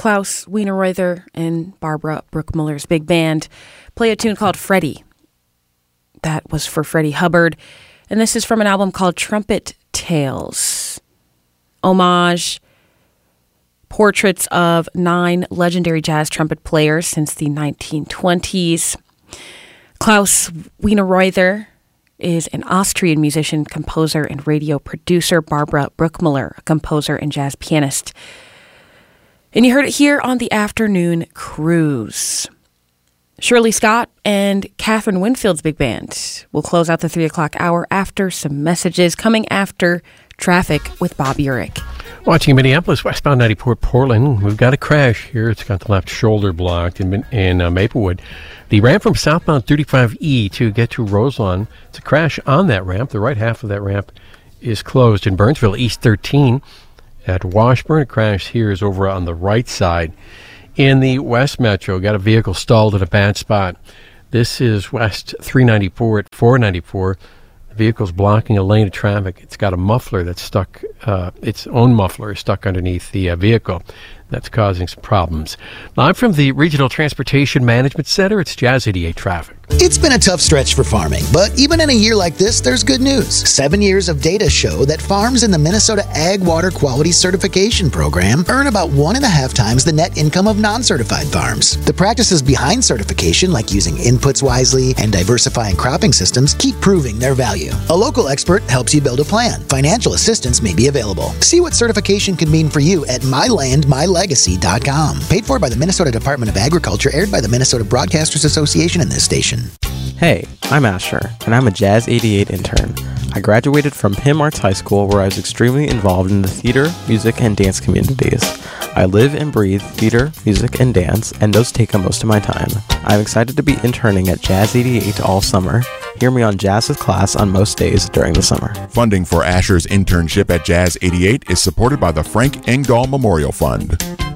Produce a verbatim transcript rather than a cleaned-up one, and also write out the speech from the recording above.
Klaus Wienerreuther and Barbara Bruckmuller's big band play a tune called Freddie. That was for Freddie Hubbard. And this is from an album called Trumpet Tales. Homage, portraits of nine legendary jazz trumpet players since the nineteen twenties. Klaus Wienerreuther is an Austrian musician, composer, and radio producer. Barbara Bruckmuller, a composer and jazz pianist. And you heard it here on the Afternoon Cruise. Shirley Scott and Catherine Winfield's big band will close out the three o'clock hour after some messages coming after traffic with Bob Urich. Watching Minneapolis, westbound ninety-four Portland, we've got a crash here. It's got the left shoulder blocked in, in uh, Maplewood. The ramp from southbound thirty-five E to get to Roselawn, it's a crash on that ramp. The right half of that ramp is closed. In Burnsville, East thirteen at Washburn, a crash here is over on the right side. In the West Metro, got a vehicle stalled at a bad spot. This is West three ninety-four at four ninety-four. The vehicle's blocking a lane of traffic. It's got a muffler that's stuck, uh, its own muffler is stuck underneath the uh, vehicle. That's causing some problems. Live from the Regional Transportation Management Center, it's Jazz eighty-eight Traffic. It's been a tough stretch for farming, but even in a year like this, there's good news. Seven years of data show that farms in the Minnesota Ag Water Quality Certification Program earn about one and a half times the net income of non-certified farms. The practices behind certification, like using inputs wisely and diversifying cropping systems, keep proving their value. A local expert helps you build a plan. Financial assistance may be available. See what certification can mean for you at my land my legacy dot com. Paid for by the Minnesota Department of Agriculture, aired by the Minnesota Broadcasters Association and this station. Hey, I'm Asher, and I'm a Jazz eighty-eight intern. I graduated from P I M Arts High School, where I was extremely involved in the theater, music, and dance communities. I live and breathe theater, music, and dance, and those take up most of my time. I'm excited to be interning at Jazz eighty-eight all summer. Hear me on Jazz with Class on most days during the summer. Funding for Asher's internship at Jazz eighty-eight is supported by the Frank Engdahl Memorial Fund.